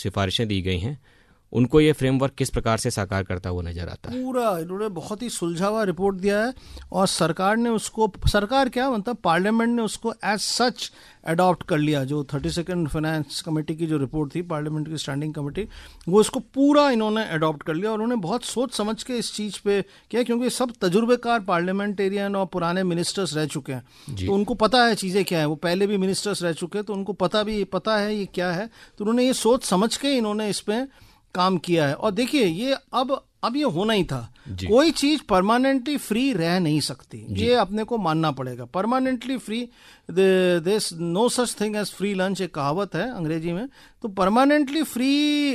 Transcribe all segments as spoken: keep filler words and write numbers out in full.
सिफारिशें दी गई हैं, उनको ये फ्रेमवर्क किस प्रकार से साकार करता हुआ नजर आता है? पूरा इन्होंने बहुत ही सुलझा हुआ रिपोर्ट दिया है और सरकार ने उसको, सरकार क्या मतलब पार्लियामेंट ने उसको एज सच अडॉप्ट कर लिया। जो थर्टी सेकेंड फाइनेंस कमेटी की जो रिपोर्ट थी, पार्लियामेंट की स्टैंडिंग कमेटी, वो इसको पूरा इन्होंने अडॉप्ट कर लिया और उन्होंने बहुत सोच समझ के इस चीज़ पे किया, क्योंकि सब तजुर्बेकार पार्लियामेंटेरियन और पुराने मिनिस्टर्स रह चुके हैं, तो उनको पता है चीज़ें क्या है। वो पहले भी मिनिस्टर्स रह चुके हैं, तो उनको पता भी पता है ये क्या है। तो उन्होंने ये सोच समझ के इन्होंने इस पर काम किया है। और देखिए ये अब अब ये होना ही था, कोई चीज परमानेंटली फ्री रह नहीं सकती, ये अपने को मानना पड़ेगा। Permanently free, this no such thing as free lunch, एक कहावत है अंग्रेजी में। तो परमानेंटली फ्री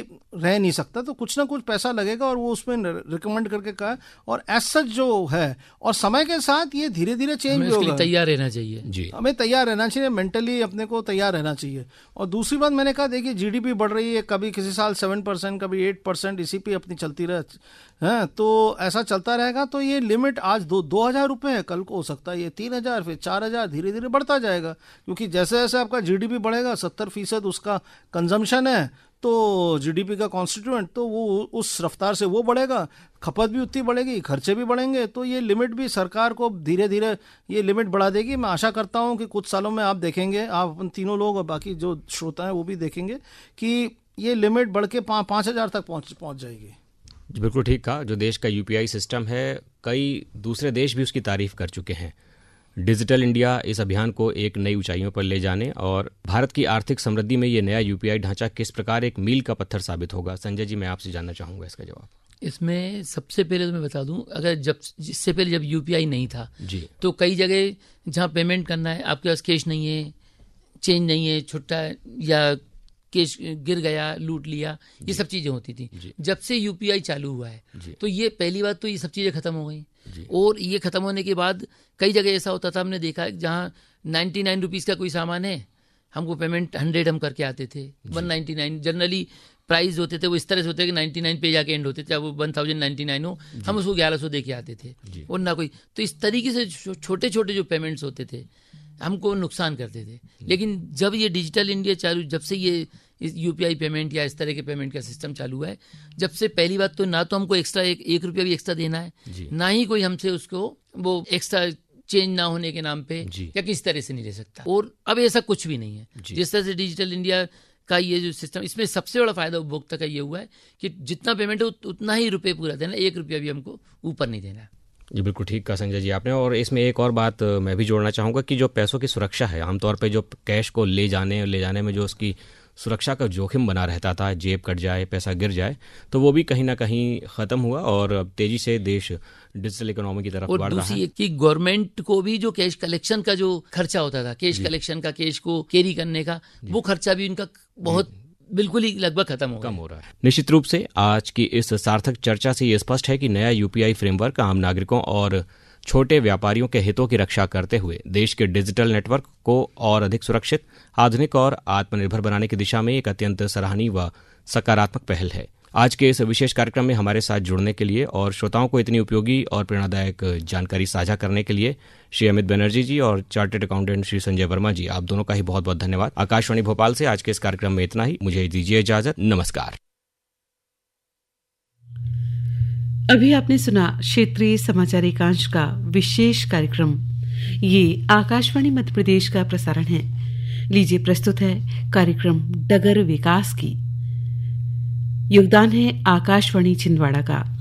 रह नहीं सकता, तो कुछ ना कुछ पैसा लगेगा और वो उसमें रिकमेंड करके कहा। और एज सच जो है, और समय के साथ ये धीरे धीरे चेंज होगा, तैयार रहना चाहिए जी, हमें तैयार रहना चाहिए, मेंटली अपने को तैयार रहना चाहिए। और दूसरी बात मैंने कहा, देखिए जीडीपी बढ़ रही है, कभी किसी साल सेवन परसेंट कभी एट परसेंट इसी पे अपनी चलती रहे है, तो ऐसा चलता रहेगा। तो ये लिमिट आज दो दो हजार रुपये है, कल को हो सकता है ये तीन हजार, फिर चार हजार, धीरे धीरे बढ़ता जाएगा। क्योंकि जैसे जैसे आपका जीडीपी बढ़ेगा, सत्तर फीसद उसका कंजम्पशन है, तो जीडीपी का कॉन्स्टिट्यूएंट, तो वो उस रफ्तार से वो बढ़ेगा, खपत भी उतनी बढ़ेगी, खर्चे भी बढ़ेंगे। तो ये लिमिट भी सरकार को धीरे धीरे ये लिमिट बढ़ा देगी। मैं आशा करता हूँ कि कुछ सालों में आप देखेंगे, आप अपन तीनों लोग और बाकी जो श्रोता हैं वो भी देखेंगे कि ये लिमिट बढ़ के पाँच हजार तक पहुँच पहुँच जाएगी। बिल्कुल ठीक कहा। जो देश का यूपीआई सिस्टम है, कई दूसरे देश भी उसकी तारीफ कर चुके हैं। डिजिटल इंडिया इस अभियान को एक नई ऊंचाइयों पर ले जाने और भारत की आर्थिक समृद्धि में ये नया यूपीआई ढांचा किस प्रकार एक मील का पत्थर साबित होगा, संजय जी मैं आपसे जानना चाहूँगा इसका जवाब। इसमें सबसे पहले तो मैं बता दूं, अगर जब इससे पहले जब यूपीआई नहीं था जी, तो कई जगह जहाँ पेमेंट करना है आपके पास कैश नहीं है, चेंज नहीं है, छुट्टा या केस गिर गया, लूट लिया, ये सब चीजें होती थी। जब से यूपीआई चालू हुआ है तो ये पहली बात तो ये सब चीजें खत्म हो गई। और ये खत्म होने के बाद कई जगह ऐसा होता था, हमने देखा है जहाँ नाइन्टी नाइन रुपीज का कोई सामान है, हमको पेमेंट हंड्रेड हम करके आते थे, one ninety nine generally price होते थे, वो इस तरह से होते थे कि नाइन्टी नाइन पे जाके एंड होते थे, वो वन थाउजेंड नाइन्टी नाइन हो, हम उसको ग्यारह सौ दे के आते थे और ना कोई। तो इस तरीके से छोटे छोटे जो पेमेंट्स होते थे हमको नुकसान करते थे। लेकिन जब ये डिजिटल इंडिया चालू, जब से ये यूपीआई पेमेंट या इस तरह के पेमेंट का सिस्टम चालू हुआ है, जब से पहली बात तो ना तो हमको एक्स्ट्रा एक, एक रुपया भी एक्स्ट्रा देना है, ना ही कोई हमसे उसको वो एक्स्ट्रा चेंज ना होने के नाम पे या किसी तरह से नहीं ले सकता। और अब ऐसा कुछ भी नहीं है। जिस तरह से डिजिटल इंडिया का ये जो सिस्टम, इसमें सबसे बड़ा फायदा उपभोक्ता का ये हुआ है कि जितना पेमेंट है उतना ही रुपये पूरा देना, एक रुपया भी हमको ऊपर नहीं देना। जी बिल्कुल ठीक कहा संजय जी आपने। और इसमें एक और बात मैं भी जोड़ना चाहूँगा कि जो पैसों की सुरक्षा है, आमतौर पे जो कैश को ले जाने और ले जाने में जो उसकी सुरक्षा का जोखिम बना रहता था, जेब कट जाए, पैसा गिर जाए, तो वो भी कहीं ना कहीं ख़त्म हुआ और अब तेज़ी से देश डिजिटल इकोनॉमी की तरफ बढ़ रहा है। और दूसरी कि गवर्नमेंट को भी जो कैश कलेक्शन का जो खर्चा होता था, कैश कलेक्शन का, कैश को कैरी करने का, वो खर्चा भी उनका बहुत बिल्कुल ही लगभग खत्म हो कम हो रहा है। निश्चित रूप से आज की इस सार्थक चर्चा से ये स्पष्ट है कि नया यूपीआई फ्रेमवर्क आम नागरिकों और छोटे व्यापारियों के हितों की रक्षा करते हुए देश के डिजिटल नेटवर्क को और अधिक सुरक्षित, आधुनिक और आत्मनिर्भर बनाने की दिशा में एक अत्यंत सराहनीय व सकारात्मक पहल है। आज के इस विशेष कार्यक्रम में हमारे साथ जुड़ने के लिए और श्रोताओं को इतनी उपयोगी और प्रेरणादायक जानकारी साझा करने के लिए श्री अमित बनर्जी जी और चार्टर्ड अकाउंटेंट श्री संजय वर्मा जी, आप दोनों का ही बहुत बहुत धन्यवाद। आकाशवाणी भोपाल से आज के इस कार्यक्रम में इतना ही। मुझे दीजिए इजाजत, नमस्कार। अभी आपने सुना क्षेत्रीय समाचार एकांश का विशेष कार्यक्रम। ये आकाशवाणी मध्य प्रदेश का प्रसारण है। लीजिए प्रस्तुत है कार्यक्रम डगर विकास की। योगदान है आकाशवाणी छिंदवाड़ा का।